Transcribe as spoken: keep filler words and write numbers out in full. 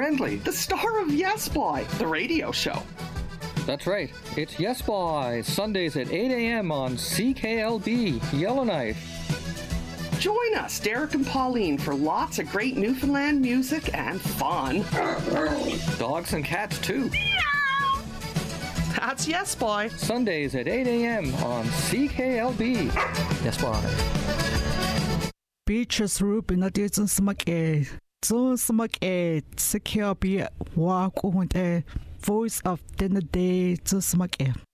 Brandley, the star of Yes Boy, the radio show. That's right. It's Yes Boy, Sundays at eight a.m. on C K L B, Yellowknife. Join us, Derek and Pauline, for lots of great Newfoundland music and fun. Dogs and cats, too. That's Yes Boy. Sundays at eight a.m. on C K L B. Yes Boy. Beaches Ruben at it's smack a so smack a C K L B walk on a voice of dinner day to smack a.